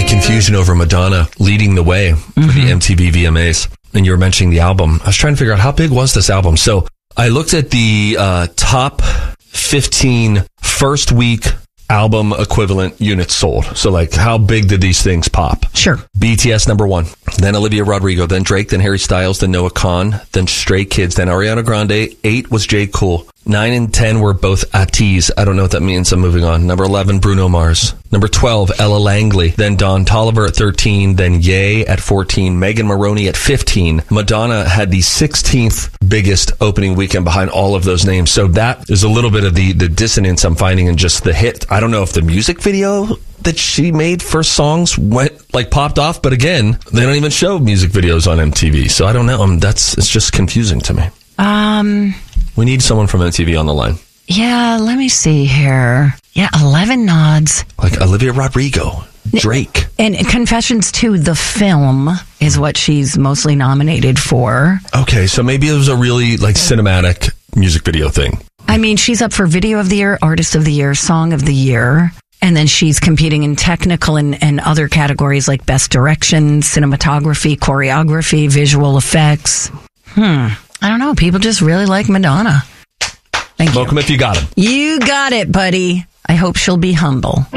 of confusion over Madonna leading the way for the MTV VMAs. And you were mentioning the album. I was trying to figure out how big was this album. So I looked at the top 15 first week album equivalent units sold. So like, how big did these things pop? Sure. BTS number 1, then Olivia Rodrigo, then Drake, then Harry Styles, then Noah Kahan, then Stray Kids, then Ariana Grande. 8 was J. Cole. 9 and 10 were both Atiz. I don't know what that means. I'm moving on. Number 11, Bruno Mars. Number 12, Ella Langley. Then Don Toliver at 13. Then Ye at 14. Megan Maroney at 15. Madonna had the 16th biggest opening weekend behind all of those names. So that is a little bit of the dissonance I'm finding in just the hit. I don't know if the music video that she made for songs popped off, but again, they don't even show music videos on MTV. So I don't know. It's just confusing to me. We need someone from MTV on the line. Yeah, let me see here. Yeah, 11 nods. Like Olivia Rodrigo, Drake. And Confessions 2, the film, is what she's mostly nominated for. Okay, so maybe it was a really cinematic music video thing. I mean, she's up for Video of the Year, Artist of the Year, Song of the Year. And then she's competing in technical and other categories like Best Direction, Cinematography, Choreography, Visual Effects. I don't know. People just really like Madonna. Thank you. Welcome if you got him. You got it, buddy. I hope she'll be humble.